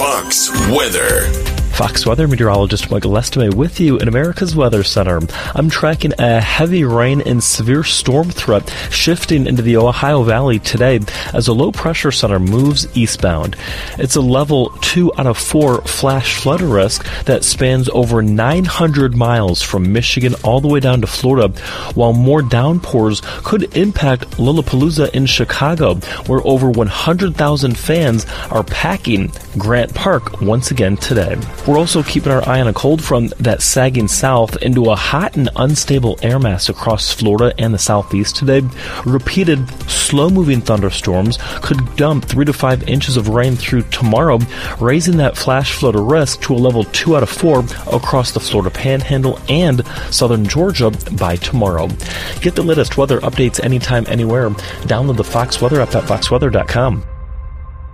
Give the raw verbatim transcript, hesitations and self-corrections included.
Fox Weather. Fox Weather meteorologist Michael Estime with you in America's Weather Center. I'm tracking a heavy rain and severe storm threat shifting into the Ohio Valley today as a low pressure center moves eastbound. It's a level two out of four flash flood risk that spans over nine hundred miles from Michigan all the way down to Florida, while more downpours could impact Lollapalooza in Chicago, where over one hundred thousand fans are packing Grant Park once again today. We're also keeping our eye on a cold front that's sagging south into a hot and unstable air mass across Florida and the southeast today. Repeated slow-moving thunderstorms could dump three to five inches of rain through tomorrow, raising that flash flood risk to a level two out of four across the Florida Panhandle and southern Georgia by tomorrow. Get the latest weather updates anytime, anywhere. Download the Fox Weather app at fox weather dot com.